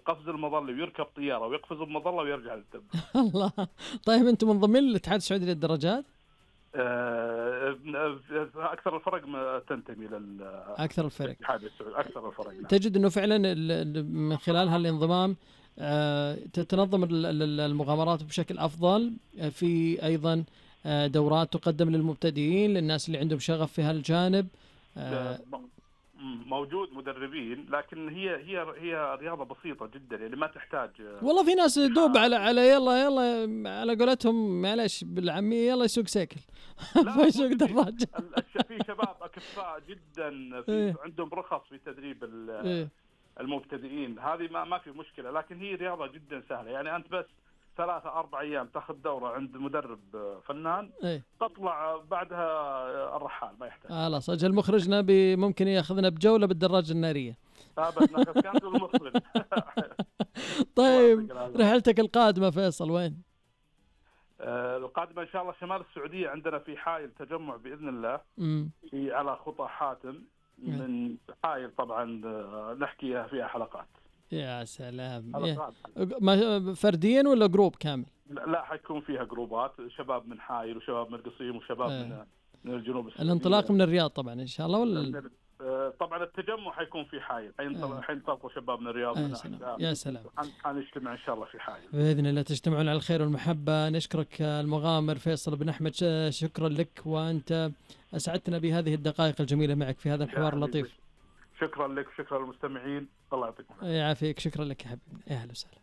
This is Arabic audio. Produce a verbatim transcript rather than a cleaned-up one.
قفز المظلي ويركب طياره ويقفز بمظله ويرجع للدب. الله. طيب انتم منضمين للاتحاد السعودي للدراجات؟ آه، اكثر الفرق ما تنتمي لل اكثر الفرق الاتحاد السعودي، اكثر الفرق. نعم. تجد انه فعلا ال- ال- من خلال هالانضمام آه، تتنظم ال- ال- المغامرات بشكل افضل، آه، في ايضا آه، دورات تقدم للمبتدئين، للناس اللي عندهم شغف في هالجانب. آه، موجود مدربين، لكن هي هي هي رياضه بسيطه جدا، يعني ما تحتاج. والله في ناس دوب على على يلا يلا على قولتهم معلش بالعاميه يلا يسوق سيكل ما يسوق دراجه. في شباب اكفاء جدا في إيه. عندهم رخص في تدريب ال- إيه. المبتدئين، هذه ما ما في مشكله، لكن هي رياضه جدا سهله. يعني انت بس ثلاثة أربع أيام تاخذ دورة عند مدرب فنان، إيه. تطلع بعدها الرحال ما يحتاج. خلاص اجل مخرجنا ممكن ياخذنا بجوله بالدراجه الناريه. ابد ناخذ كانت المخرج. طيب رحلتك القادمه فيصل وين؟ آه، القادمة إن شاء الله شمال السعودية، عندنا في حائل تجمع بإذن الله، امم في على خطى حاتم من حائل طبعا، آه، نحكي فيها حلقات. يا سلام. حلقات. ما فرديا ولا جروب كامل؟ لا, لا حيكون فيها جروبات، شباب من حائل وشباب من القصيم وشباب آه. من من الجنوب السعودي. الانطلاق من الرياض طبعا إن شاء الله ولا؟ آه، طبعا التجمع حيكون في حائل، حينطلق آه. حينطلقوا شباب من الرياض. آه من يا سلام. الأحزاب. يا سلام. حن- حنجتمع إن شاء الله في حائل بإذن الله تجتمعون على الخير والمحبة. نشكرك المغامر فيصل بن أحمد، ش- شكرا لك، وأنت أسعدتنا بهذه الدقائق الجميلة معك في هذا الحوار اللطيف. شكرا لك، شكرا للمستمعين، الله يعطيكم العافية. يعافيك. شكرا لك يا حبيبي. يا أهلا وسهلا.